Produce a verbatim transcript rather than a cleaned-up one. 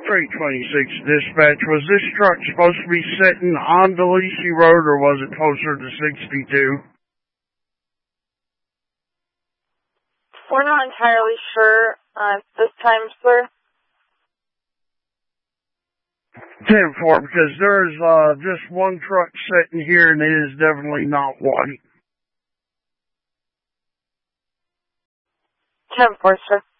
three twenty-six dispatch, was this truck supposed to be sitting on DeLisi Road or was it closer to sixty-two? We're not entirely sure uh, this time, sir. ten four, because there's uh, just one truck sitting here and it is definitely not white. ten four, sir.